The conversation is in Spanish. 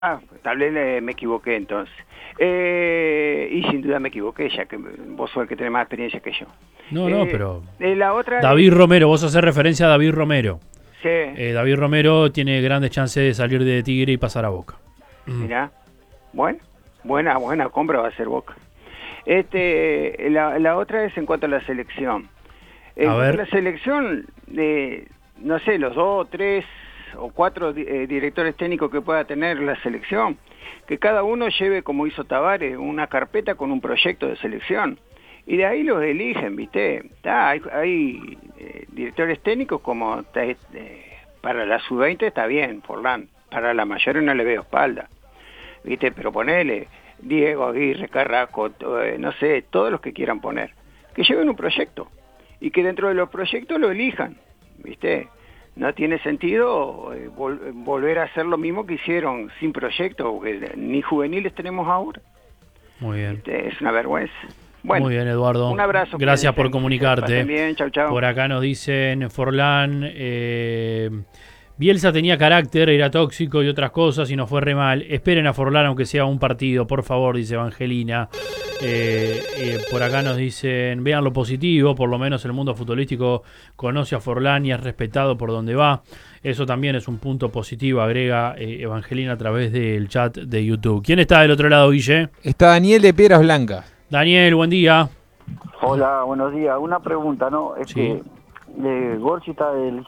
Tal vez me equivoqué entonces. Y sin duda me equivoqué, ya que vos sos el que tenés más experiencia que yo. No, pero La otra es... David Romero, vos haces referencia a David Romero. Sí, David Romero tiene grandes chances de salir de Tigre y pasar a Boca. mirá. Bueno, buena compra va a ser Boca. La otra es en cuanto a la selección. En A cuanto a ver, la selección, no sé, los 2, 3 o 4 directores técnicos que pueda tener la selección, que cada uno lleve, como hizo Tabárez, una carpeta con un proyecto de selección. Y de ahí los eligen, ¿viste? Hay directores técnicos como para la sub-20 está bien, Forlán. Para la mayor no le veo espalda, ¿viste? Pero ponele Diego Aguirre, Carrasco, no sé, todos los que quieran poner. Que lleven un proyecto y que dentro de los proyectos lo elijan, ¿viste? No tiene sentido volver a hacer lo mismo que hicieron sin proyecto, porque ni juveniles tenemos ahora. muy bien. ¿Viste? Es una vergüenza. Bueno, Muy bien, Eduardo. un abrazo, Gracias por cuídense, que se pasen comunicarte. bien, chau chau. Por acá nos dicen, Forlán, Bielsa tenía carácter, era tóxico y otras cosas y nos fue re mal. Esperen a Forlán aunque sea un partido, por favor, dice Evangelina. Por acá nos dicen, vean lo positivo, por lo menos el mundo futbolístico conoce a Forlán y es respetado por donde va. Eso también es un punto positivo, agrega Evangelina a través del chat de YouTube. ¿Quién está del otro lado, Guille? Está Daniel de Piedras Blancas. Daniel, buen día. Hola, buenos días. Una pregunta, ¿no? Sí. Gorsi está del